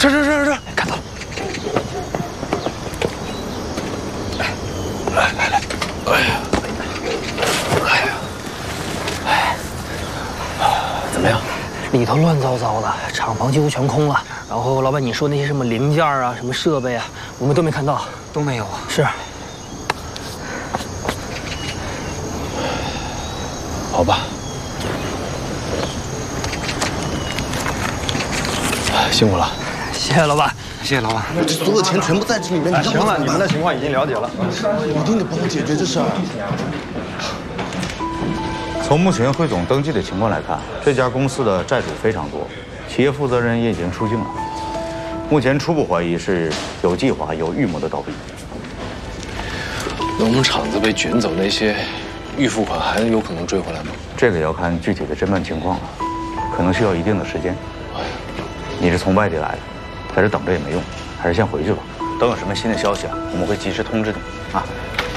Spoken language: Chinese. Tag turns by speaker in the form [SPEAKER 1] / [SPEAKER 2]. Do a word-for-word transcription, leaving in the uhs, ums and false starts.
[SPEAKER 1] 这这这这，
[SPEAKER 2] 看到了。
[SPEAKER 1] 来来来，哎呀，哎呀，哎，怎么样？
[SPEAKER 2] 里头乱糟糟的，厂房几乎全空了。然后老板，你说那些什么零件啊、什么设备啊，我们都没看到，
[SPEAKER 3] 都没有啊。
[SPEAKER 2] 是。
[SPEAKER 1] 好吧。 辛苦了，
[SPEAKER 2] 谢谢老板，
[SPEAKER 3] 谢谢老板。
[SPEAKER 4] 这所有钱全部在这里面，你
[SPEAKER 5] 行了，你们的情况已经了解了，
[SPEAKER 4] 一定得帮我解决这事儿。
[SPEAKER 6] 从目前汇总登记的情况来看，这家公司的债主非常多，企业负责人也已经出境了。目前初步怀疑是有计划、有预谋的倒闭。
[SPEAKER 1] 那我们厂子被卷走那些预付款，还有可能追回来吗？
[SPEAKER 6] 这个要看具体的侦办情况了，可能需要一定的时间。 你是从外地来的，在这等着也没用，还是先回去吧。等有什么新的消息啊，我们会及时通知你啊。